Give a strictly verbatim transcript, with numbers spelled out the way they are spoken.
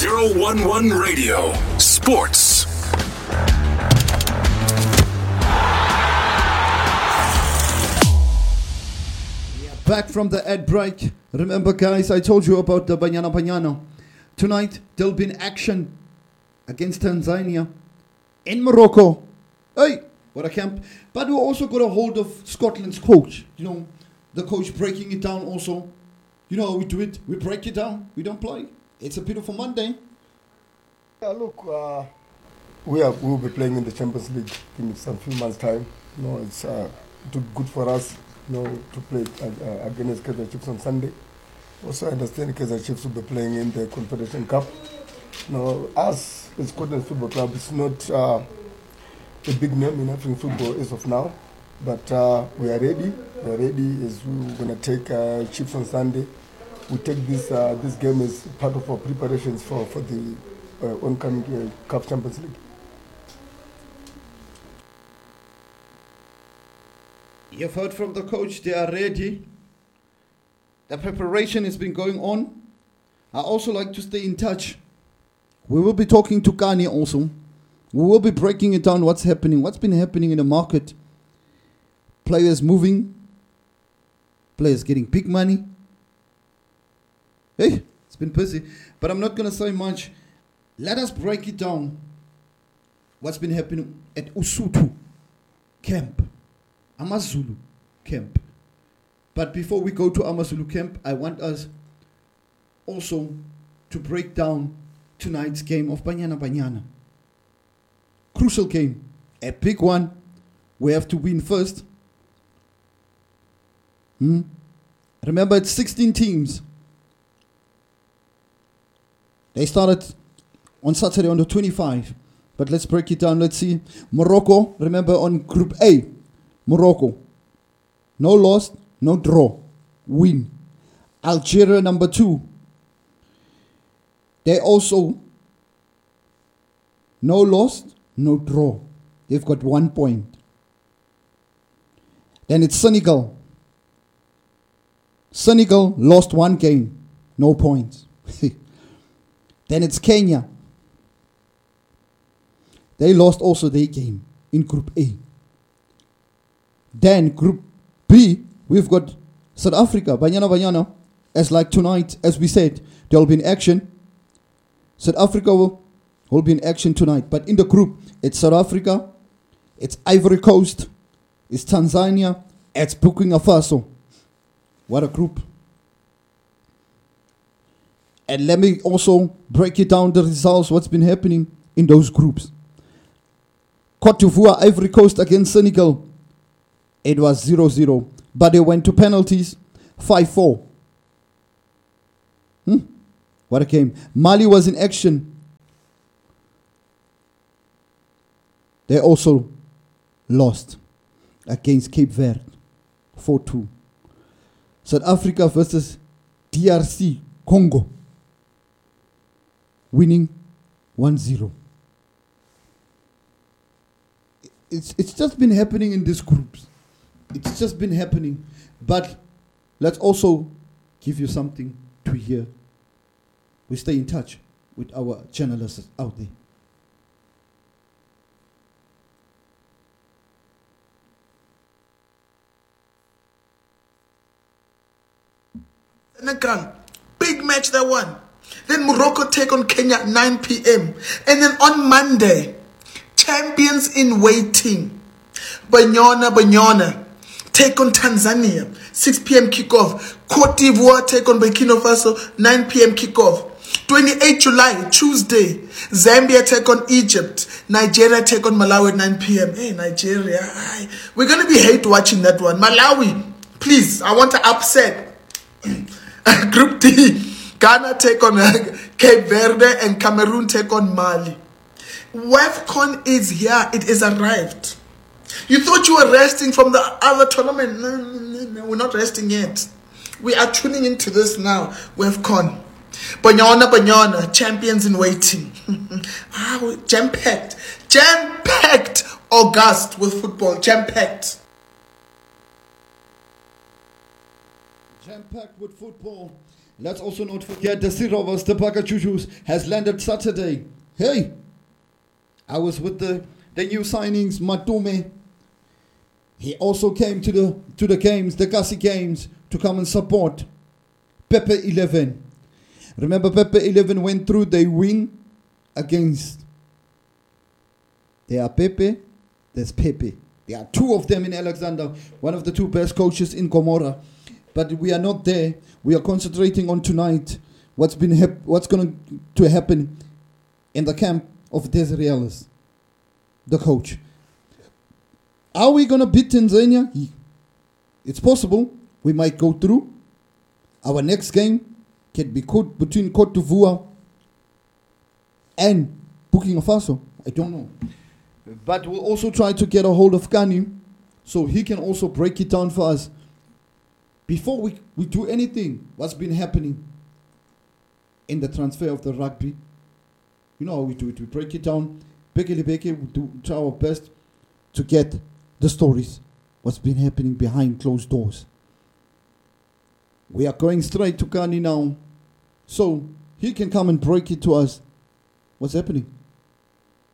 zero one one Radio Sports. Back from the ad break. Remember, guys, I told you about the Banyana Banyana. Tonight, there'll be an action against Tanzania in Morocco. Hey, what a camp. But we also got a hold of Scotland's coach. You know, the coach breaking it down also. You know how we do it. We break it down. We don't play. It's a beautiful Monday. Yeah, look, uh, we are, we'll be playing in the Champions League in some few months' time. You know, it's uh, good for us, you know, to play uh, against Kaizer Chiefs on Sunday. Also, I understand Kaizer Chiefs will be playing in the Confederation Cup. You know, us, the Scotland Football Club, is not uh, a big name in African football as of now, but uh, we are ready. We are ready as we're going to take uh, Chiefs on Sunday. We take this uh, this game as part of our preparations for, for the uh, oncoming uh, Cup Champions League. You've heard from the coach, they are ready. The preparation has been going on. I also like to stay in touch. We will be talking to Kanye also. We will be breaking it down, what's happening, what's been happening in the market. Players moving, players getting big money. Hey, it's been busy. But I'm not going to say much. Let us break it down. What's been happening at Usutu camp. Amazulu camp. But before we go to Amazulu camp, I want us also to break down tonight's game of Banyana Banyana. Crucial game. A big one. We have to win first. Hmm? Remember, it's sixteen teams. They started on Saturday on the twenty-fifth. But let's break it down. Let's see. Morocco, remember on Group A. Morocco. No loss, no draw. Win. Algeria, number two. They also no loss, no draw. They've got one point. Then it's Senegal. Senegal lost one game. No points. Then it's Kenya. They lost also their game in Group A. Then Group B, we've got South Africa, Banyana Banyana. As like tonight, as we said, there will be an action. South Africa will, will be in action tonight. But in the group, it's South Africa, it's Ivory Coast, it's Tanzania, it's Burkina Faso. What a group. And let me also break it down, the results, what's been happening in those groups. Cote d'Ivoire, Ivory Coast against Senegal. It was zero zero. But they went to penalties, five four. Hmm? What a game. Mali was in action. They also lost against Cape Verde, four two. South Africa versus D R C, Congo. Winning one zero. It's, it's just been happening in these groups. It's just been happening. But let's also give you something to hear. We stay in touch with our journalists out there. Senegal, big match that one. Then Morocco take on Kenya at nine p.m. And then on Monday, champions in waiting, Banyana Banyana take on Tanzania, six p.m. kickoff. Cote d'Ivoire take on Burkina Faso, nine p.m. kickoff. twenty-eighth July, Tuesday, Zambia take on Egypt. Nigeria take on Malawi at nine p.m. Hey, Nigeria. Aye. We're going to be hate watching that one. Malawi, please, I want to upset. Group D, Ghana take on uh, Cape Verde and Cameroon take on Mali. WAFCON is here. It is arrived. You thought you were resting from the other tournament. No, no, no, no, we're not resting yet. We are tuning into this now. WAFCON. Banyana, Banyana, champions in waiting. ah, jam-packed. Jam-packed August with football. Jam-packed. Jam-packed with football. Let's also not forget the Sea Rovers, the Baka Chuchus, has landed Saturday. Hey, I was with the, the new signings, Matume. He also came to the to the games, the Kasi games, to come and support Pepe eleven. Remember, Pepe eleven went through, they win against. There are Pepe, there's Pepe. There are two of them in Alexander, one of the two best coaches in Gomora. But we are not there. We are concentrating on tonight, what's been hap- what's going to happen in the camp of Desiree Ellis, the coach. Are we going to beat Tanzania? It's possible. We might go through. Our next game can be caught between Cote d'Ivoire and Burkina Faso. I don't know. But we'll also try to get a hold of Kani so he can also break it down for us. Before we, we do anything, what's been happening in the transfer of the rugby? You know how we do it. We break it down. Beke Lebeke, we do try our best to get the stories. What's been happening behind closed doors. We are going straight to Kani now. So he can come and break it to us. What's happening?